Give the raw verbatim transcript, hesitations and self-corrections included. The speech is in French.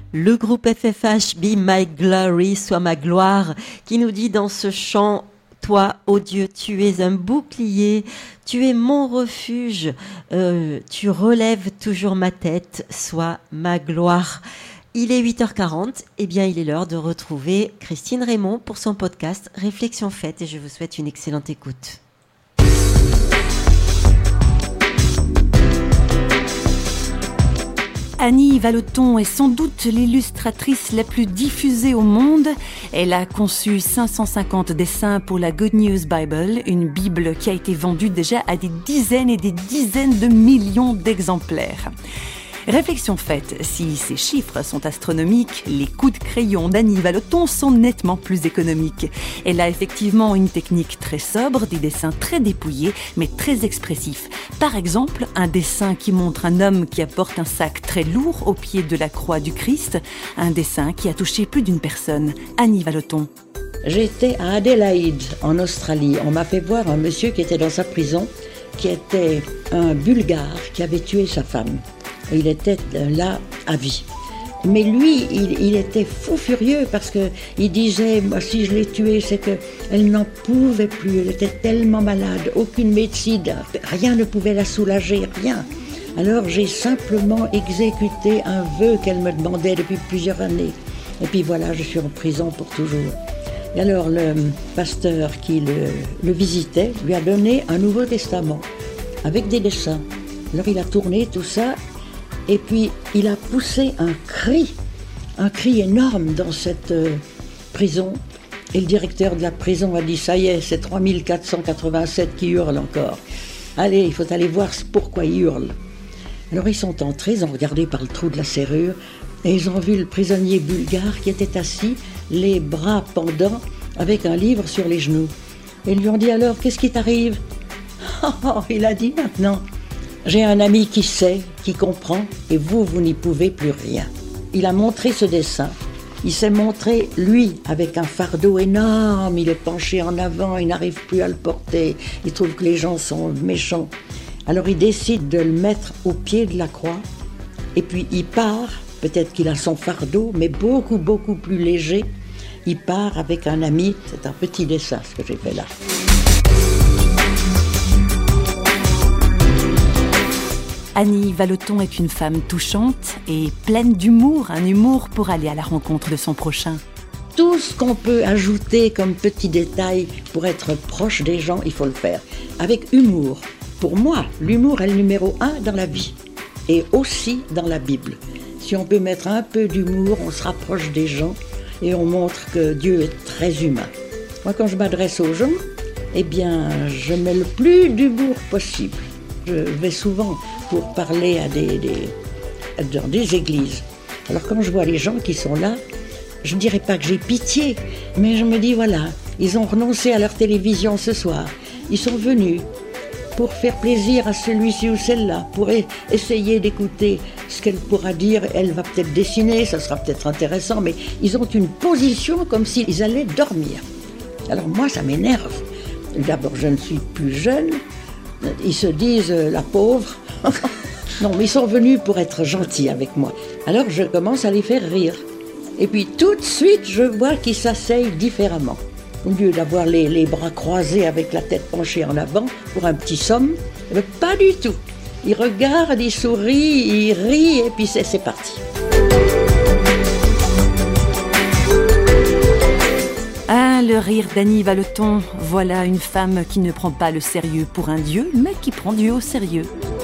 Le groupe F F H, Be My Glory, soit ma gloire, qui nous dit dans ce chant: toi, ô Dieu, tu es un bouclier, tu es mon refuge, euh, tu relèves toujours ma tête, sois ma gloire. Il est huit heures quarante, et eh bien il est l'heure de retrouver Christine Raymond pour son podcast Réflexion faite, et je vous souhaite une excellente écoute. Annie Vallotton est sans doute l'illustratrice la plus diffusée au monde. Elle a conçu cinq cent cinquante dessins pour la Good News Bible, une Bible qui a été vendue déjà à des dizaines et des dizaines de millions d'exemplaires. Réflexion faite, si ces chiffres sont astronomiques, les coups de crayon d'Annie Vallotton sont nettement plus économiques. Elle a effectivement une technique très sobre, des dessins très dépouillés, mais très expressifs. Par exemple, un dessin qui montre un homme qui apporte un sac très lourd au pied de la croix du Christ, un dessin qui a touché plus d'une personne. Annie Vallotton. J'étais à Adélaïde, en Australie. On m'a fait voir un monsieur qui était dans sa prison, qui était un Bulgare qui avait tué sa femme. Il était là à vie. Mais lui, il, il était fou furieux parce qu'il disait, moi, si je l'ai tuée, c'est qu'elle n'en pouvait plus. Elle était tellement malade, aucune médecine, rien ne pouvait la soulager, rien. Alors j'ai simplement exécuté un vœu qu'elle me demandait depuis plusieurs années. Et puis voilà, je suis en prison pour toujours. Et alors le pasteur qui le, le visitait lui a donné un Nouveau Testament avec des dessins. Alors il a tourné tout ça. Et puis, il a poussé un cri, un cri énorme dans cette euh, prison. Et le directeur de la prison a dit, ça y est, c'est trois mille quatre cent quatre-vingt-sept qui hurlent encore. Allez, il faut aller voir pourquoi ils hurlent. Alors, ils sont entrés, ils ont regardé par le trou de la serrure, et ils ont vu le prisonnier bulgare qui était assis, les bras pendants, avec un livre sur les genoux. Et ils lui ont dit, alors, qu'est-ce qui t'arrive? Oh, il a dit maintenant. J'ai un ami qui sait, qui comprend, et vous, vous n'y pouvez plus rien. Il a montré ce dessin. Il s'est montré, lui, avec un fardeau énorme. Il est penché en avant, il n'arrive plus à le porter. Il trouve que les gens sont méchants. Alors il décide de le mettre au pied de la croix. Et puis il part, peut-être qu'il a son fardeau, mais beaucoup, beaucoup plus léger. Il part avec un ami. C'est un petit dessin, ce que j'ai fait là. Annie Vallotton est une femme touchante et pleine d'humour, un humour pour aller à la rencontre de son prochain. Tout ce qu'on peut ajouter comme petit détail pour être proche des gens, il faut le faire. Avec humour. Pour moi, l'humour est le numéro un dans la vie et aussi dans la Bible. Si on peut mettre un peu d'humour, on se rapproche des gens et on montre que Dieu est très humain. Moi, quand je m'adresse aux gens, eh bien, je mets le plus d'humour possible. Je vais souvent pour parler à des, des, dans des églises. Alors quand je vois les gens qui sont là, je ne dirais pas que j'ai pitié, mais je me dis voilà, ils ont renoncé à leur télévision ce soir. Ils sont venus pour faire plaisir à celui-ci ou celle-là, pour essayer d'écouter ce qu'elle pourra dire. Elle va peut-être dessiner, ça sera peut-être intéressant, mais ils ont une position comme s'ils allaient dormir. Alors moi, ça m'énerve. D'abord, je ne suis plus jeune. Ils se disent euh, la pauvre. Non, mais ils sont venus pour être gentils avec moi. Alors je commence à les faire rire. Et puis tout de suite, je vois qu'ils s'asseyent différemment. Au lieu d'avoir les, les bras croisés avec la tête penchée en avant pour un petit somme, mais pas du tout. Ils regardent, ils sourient, ils rient et puis c'est, c'est parti. Ah, le rire d'Annie Vallotton. Voilà une femme qui ne prend pas le sérieux pour un dieu, mais qui prend Dieu au sérieux.